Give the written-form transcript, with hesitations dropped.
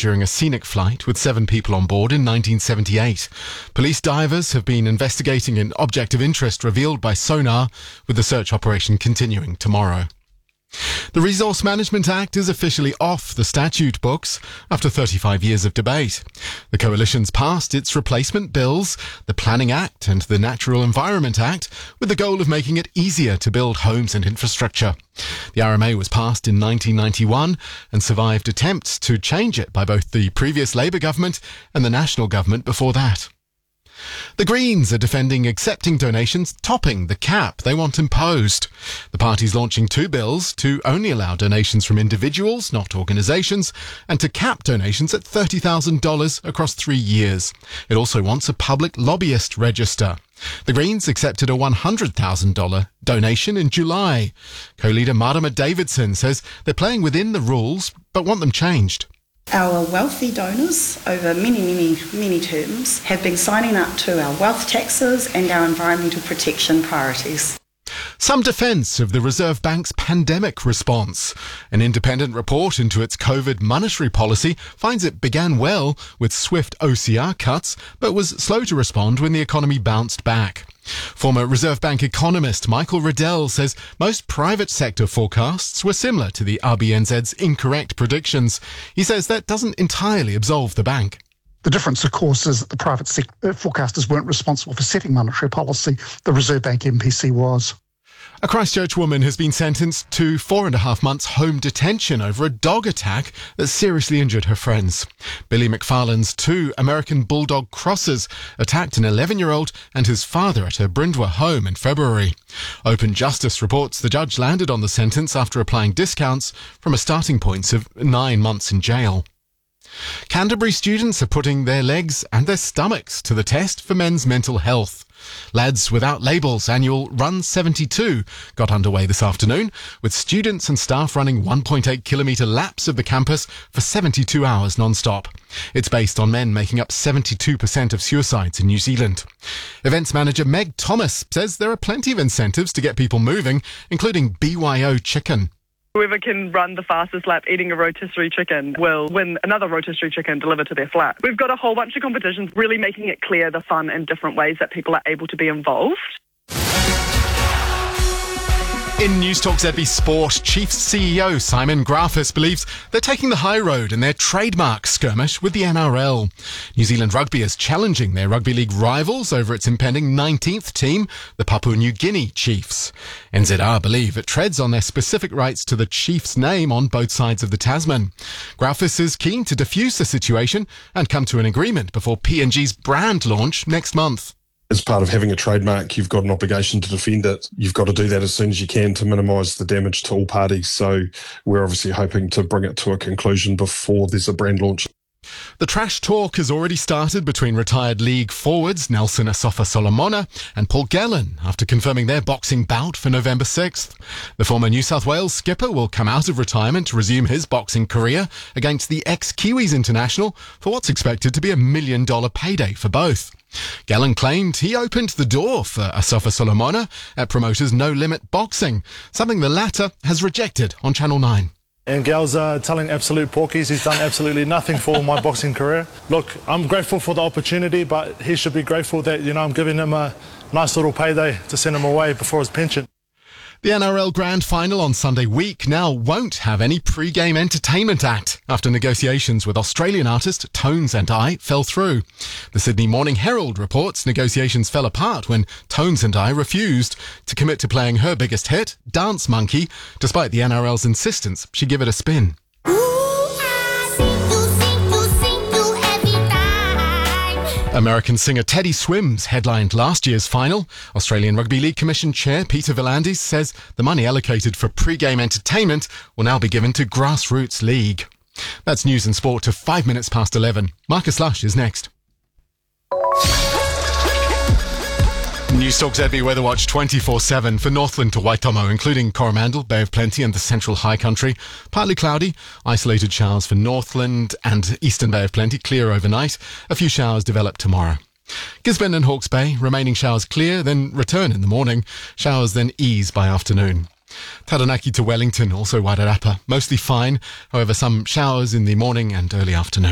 during a scenic flight with 7 people on board in 1978. Police divers have been investigating an object of interest revealed by sonar, with the search operation continuing tomorrow. The Resource Management Act is officially off the statute books after 35 years of debate. The Coalition's passed its replacement bills, the Planning Act and the Natural Environment Act, with the goal of making it easier to build homes and infrastructure. The RMA was passed in 1991 and survived attempts to change it by both the previous Labour government and the National government before that. The Greens are defending accepting donations topping the cap they want imposed. The party's launching 2 bills to only allow donations from individuals, not organisations, and to cap donations at $30,000 across 3 years. It also wants a public lobbyist register. The Greens accepted a $100,000 donation in July. Co-leader Marama Davidson says they're playing within the rules but want them changed. Our wealthy donors over many terms have been signing up to our wealth taxes and our environmental protection priorities. Some defence of the Reserve Bank's pandemic response. An independent report into its COVID monetary policy finds it began well with swift OCR cuts, but was slow to respond when the economy bounced back. Former Reserve Bank economist Michael Riddell says most private sector forecasts were similar to the RBNZ's incorrect predictions. He says that doesn't entirely absolve the bank. The difference, of course, is that the private forecasters weren't responsible for setting monetary policy. The Reserve Bank MPC was. A Christchurch woman has been sentenced to 4.5 months home detention over a dog attack that seriously injured her friends. Billy McFarlane's 2 American Bulldog Crossers attacked an 11-year-old and his father at her Brindwa home in February. Open Justice reports the judge landed on the sentence after applying discounts from a starting point of 9 months in jail. Canterbury students are putting their legs and their stomachs to the test for men's mental health. Lads Without Labels annual Run 72 got underway this afternoon, with students and staff running 1.8 kilometre laps of the campus for 72 hours non-stop. It's based on men making up 72% of suicides in New Zealand. Events manager Meg Thomas says there are plenty of incentives to get people moving, including BYO Chicken. Whoever can run the fastest lap eating a rotisserie chicken will win another rotisserie chicken delivered to their flat. We've got a whole bunch of competitions really making it clear the fun and different ways that people are able to be involved. In News Talk ZB Sport, Chiefs CEO Simon Grafis believes they're taking the high road in their trademark skirmish with the NRL. New Zealand Rugby is challenging their rugby league rivals over its impending 19th team, the Papua New Guinea Chiefs. NZR believe it treads on their specific rights to the Chiefs' name on both sides of the Tasman. Grafis is keen to defuse the situation and come to an agreement before PNG's brand launch next month. As part of having a trademark, you've got an obligation to defend it. You've got to do that as soon as you can to minimise the damage to all parties. So we're obviously hoping to bring it to a conclusion before there's a brand launch. The trash talk has already started between retired league forwards Nelson Asofa-Solomona and Paul Gallen after confirming their boxing bout for November 6th. The former New South Wales skipper will come out of retirement to resume his boxing career against the ex-Kiwis international for what's expected to be $1 million payday for both. Gallen claimed he opened the door for Asofa-Solomona at promoters No Limit Boxing, something the latter has rejected on Channel 9. And Gal's telling absolute porkies he's done absolutely nothing for my boxing career. Look, I'm grateful for the opportunity, but he should be grateful that, I'm giving him a nice little payday to send him away before his pension. The NRL Grand Final on Sunday week now won't have any pre-game entertainment act after negotiations with Australian artist Tones and I fell through. The Sydney Morning Herald reports negotiations fell apart when Tones and I refused to commit to playing her biggest hit, Dance Monkey, despite the NRL's insistence she give it a spin. American singer Teddy Swims headlined last year's final. Australian Rugby League Commission Chair Peter V'landys says the money allocated for pre-game entertainment will now be given to Grassroots League. That's news and sport to 5 minutes past 11. Marcus Lush is next. News Talk ZB Weather Watch 24/7 for Northland to Waitomo, including Coromandel, Bay of Plenty and the Central High Country. Partly cloudy, isolated showers for Northland and Eastern Bay of Plenty, clear overnight. A few showers develop tomorrow. Gisborne and Hawke's Bay, remaining showers clear, then return in the morning. Showers then ease by afternoon. Taranaki to Wellington, also Wairarapa, mostly fine. However, some showers in the morning and early afternoon.